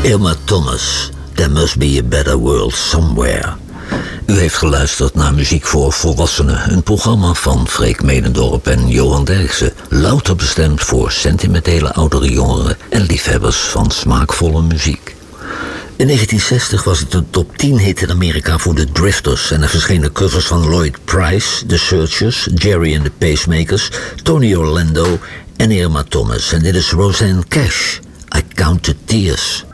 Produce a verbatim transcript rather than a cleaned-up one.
Irma Thomas, There Must Be a Better World Somewhere. U heeft geluisterd naar Muziek voor Volwassenen, een programma van Freek Medendorp en Johan Derksen, louter bestemd voor sentimentele oudere jongeren en liefhebbers van smaakvolle muziek. In negentien zestig was het een top tien hit in Amerika voor de Drifters en er verschenen covers van Lloyd Price, The Searchers, Jerry and the Pacemakers, Tony Orlando en Irma Thomas. En dit is Rosanne Cash, I Count the Tears.